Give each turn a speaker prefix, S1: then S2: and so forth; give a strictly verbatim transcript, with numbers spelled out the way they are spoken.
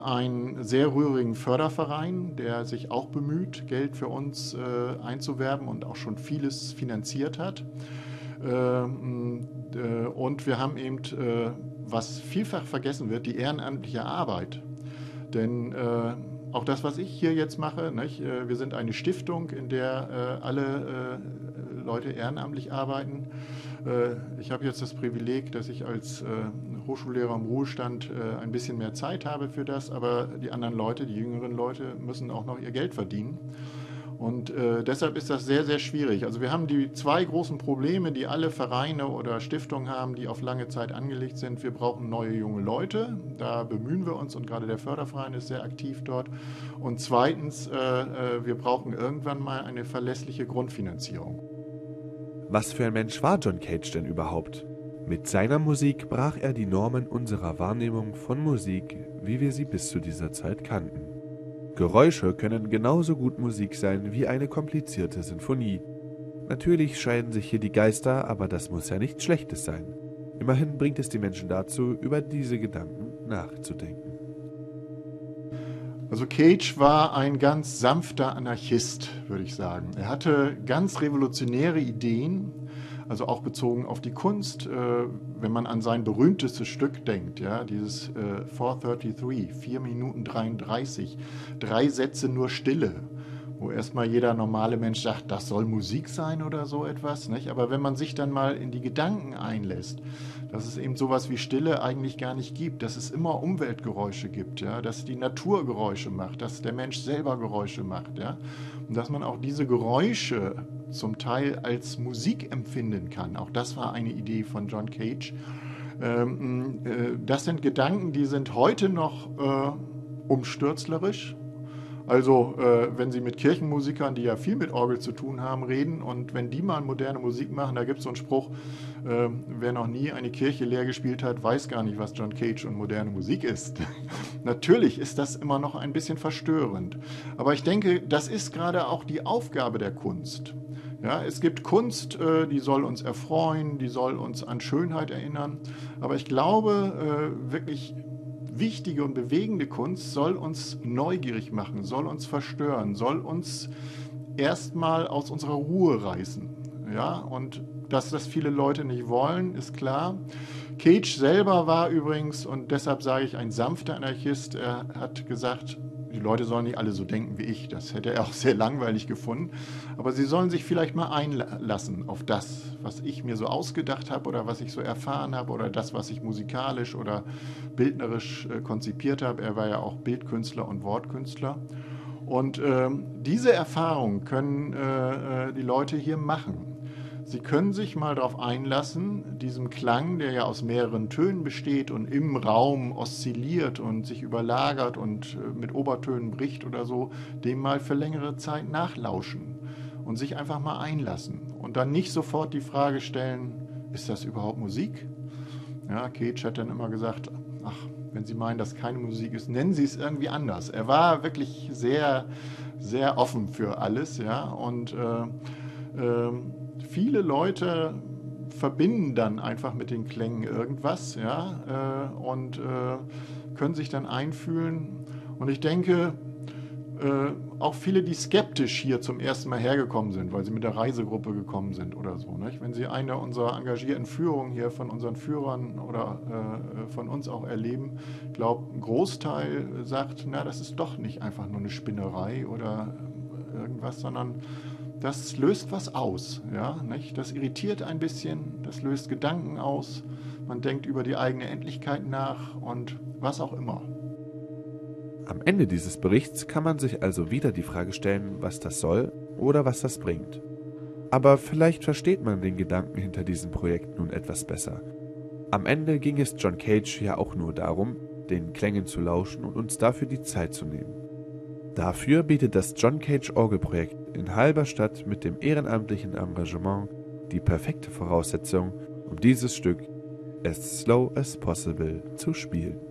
S1: einen sehr rührigen Förderverein, der sich auch bemüht, Geld für uns äh, einzuwerben und auch schon vieles finanziert hat. Ähm, äh, und wir haben eben, äh, was vielfach vergessen wird, die ehrenamtliche Arbeit. Denn äh, auch das, was ich hier jetzt mache, nicht? Äh, wir sind eine Stiftung, in der äh, alle äh, Leute ehrenamtlich arbeiten. Äh, ich habe jetzt das Privileg, dass ich als äh, Hochschullehrer im Ruhestand äh, ein bisschen mehr Zeit habe für das, aber die anderen Leute, die jüngeren Leute, müssen auch noch ihr Geld verdienen. Und äh, deshalb ist das sehr, sehr schwierig. Also wir haben die zwei großen Probleme, die alle Vereine oder Stiftungen haben, die auf lange Zeit angelegt sind. Wir brauchen neue junge Leute, da bemühen wir uns und gerade der Förderverein ist sehr aktiv dort. Und zweitens, äh, äh, wir brauchen irgendwann mal eine verlässliche Grundfinanzierung.
S2: Was für ein Mensch war John Cage denn überhaupt? Mit seiner Musik brach er die Normen unserer Wahrnehmung von Musik, wie wir sie bis zu dieser Zeit kannten. Geräusche können genauso gut Musik sein wie eine komplizierte Sinfonie. Natürlich scheiden sich hier die Geister, aber das muss ja nichts Schlechtes sein. Immerhin bringt es die Menschen dazu, über diese Gedanken nachzudenken.
S1: Also Cage war ein ganz sanfter Anarchist, würde ich sagen. Er hatte ganz revolutionäre Ideen, also auch bezogen auf die Kunst, äh, wenn man an sein berühmtestes Stück denkt, ja, dieses äh, vier dreiunddreißig, vier Minuten dreiunddreißig, drei Sätze nur Stille, wo erstmal jeder normale Mensch sagt, das soll Musik sein oder so etwas, nicht? Aber wenn man sich dann mal in die Gedanken einlässt, dass es eben sowas wie Stille eigentlich gar nicht gibt, dass es immer Umweltgeräusche gibt, ja, dass die Natur Geräusche macht, dass der Mensch selber Geräusche macht, ja, und dass man auch diese Geräusche zum Teil als Musik empfinden kann. Auch das war eine Idee von John Cage. Ähm, äh, das sind Gedanken, die sind heute noch äh, umstürzlerisch. Also äh, wenn Sie mit Kirchenmusikern, die ja viel mit Orgel zu tun haben, reden und wenn die mal moderne Musik machen, da gibt es so einen Spruch, äh, wer noch nie eine Kirche leer gespielt hat, weiß gar nicht, was John Cage und moderne Musik ist. Natürlich ist das immer noch ein bisschen verstörend. Aber ich denke, das ist gerade auch die Aufgabe der Kunst. Ja, es gibt Kunst, äh, die soll uns erfreuen, die soll uns an Schönheit erinnern. Aber ich glaube, äh, wirklich wichtige und bewegende Kunst soll uns neugierig machen, soll uns verstören, soll uns erstmal aus unserer Ruhe reißen. Ja, und dass das viele Leute nicht wollen, ist klar. Cage selber war übrigens, und deshalb sage ich, ein sanfter Anarchist. Er hat gesagt, die Leute sollen nicht alle so denken wie ich. Das hätte er auch sehr langweilig gefunden. Aber sie sollen sich vielleicht mal einlassen auf das, was ich mir so ausgedacht habe oder was ich so erfahren habe oder das, was ich musikalisch oder bildnerisch äh, konzipiert habe. Er war ja auch Bildkünstler und Wortkünstler. Und ähm, diese Erfahrung können äh, äh, die Leute hier machen. Sie können sich mal darauf einlassen, diesem Klang, der ja aus mehreren Tönen besteht und im Raum oszilliert und sich überlagert und mit Obertönen bricht oder so, dem mal für längere Zeit nachlauschen und sich einfach mal einlassen. Und dann nicht sofort die Frage stellen, ist das überhaupt Musik? Ja, Cage hat dann immer gesagt, ach, wenn Sie meinen, dass keine Musik ist, nennen Sie es irgendwie anders. Er war wirklich sehr, sehr offen für alles, ja, und äh, äh, viele Leute verbinden dann einfach mit den Klängen irgendwas, ja, äh, und äh, können sich dann einfühlen. Und ich denke, äh, auch viele, die skeptisch hier zum ersten Mal hergekommen sind, weil sie mit der Reisegruppe gekommen sind oder so, nicht? Wenn Sie eine unserer engagierten Führungen hier von unseren Führern oder äh, von uns auch erleben, ich glaube, ein Großteil sagt, na, das ist doch nicht einfach nur eine Spinnerei oder irgendwas, sondern das löst was aus, ja, nicht? Das irritiert ein bisschen, das löst Gedanken aus, man denkt über die eigene Endlichkeit nach und was auch immer.
S2: Am Ende dieses Berichts kann man sich also wieder die Frage stellen, was das soll oder was das bringt. Aber vielleicht versteht man den Gedanken hinter diesem Projekt nun etwas besser. Am Ende ging es John Cage ja auch nur darum, den Klängen zu lauschen und uns dafür die Zeit zu nehmen. Dafür bietet das John Cage Orgelprojekt in Halberstadt mit dem ehrenamtlichen Engagement die perfekte Voraussetzung, um dieses Stück as slow as possible zu spielen.